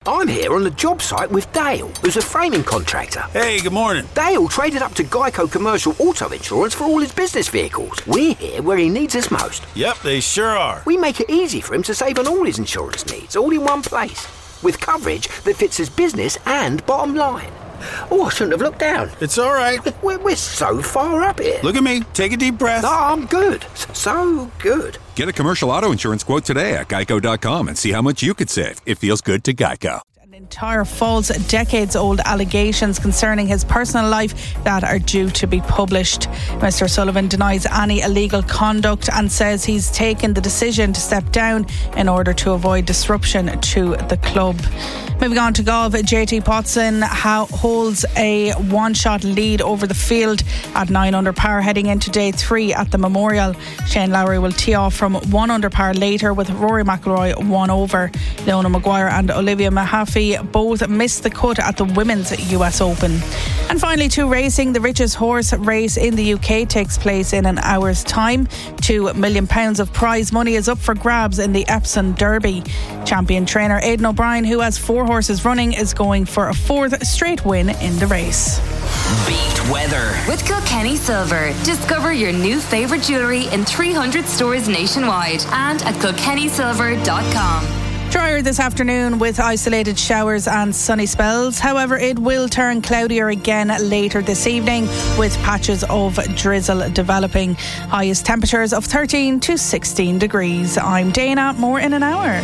I'm here on the job site with Dale, who's a framing contractor. Hey, good morning. Dale traded up to Geico Commercial Auto Insurance for all his business vehicles. We're here where he needs us most. Yep, they sure are. We make it easy for him to save on all his insurance needs, all in one place, with coverage that fits his business and bottom line. Oh, I shouldn't have looked down. It's all right. We're so far up here. Look at me. Take a deep breath. No, I'm good. So good. Get a commercial auto insurance quote today at geico.com and see how much you could save. It feels good to Geico. Entire false, decades-old allegations concerning his personal life that are due to be published. Mr. Sullivan denies any illegal conduct and says he's taken the decision to step down in order to avoid disruption to the club. Moving on to golf, JT Potson holds a one-shot lead over the field at 9 under par heading into day 3 at the Memorial. Shane Lowry will tee off from 1 under par later with Rory McIlroy 1 over. Leona Maguire and Olivia Mahaffey both missed the cut at the Women's US Open. And finally, to racing. The richest horse race in the UK takes place in an hour's time. £2 million of prize money is up for grabs in the Epsom Derby. Champion trainer Aidan O'Brien, who has 4 horses running, is going for a 4th straight win in the race. Beat weather with Kilkenny Silver. Discover your new favourite jewellery in 300 stores nationwide and at kilkennysilver.com. Drier this afternoon with isolated showers and sunny spells. However, it will turn cloudier again later this evening with patches of drizzle developing. Highest temperatures of 13 to 16 degrees. I'm Dana. More in an hour.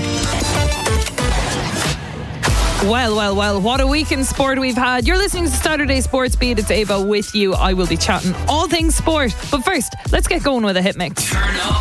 Well, what a week in sport we've had. You're listening to Saturday Sports Beat. It's Ava with you. I will be chatting all things sport. But first, let's get going with a hit mix.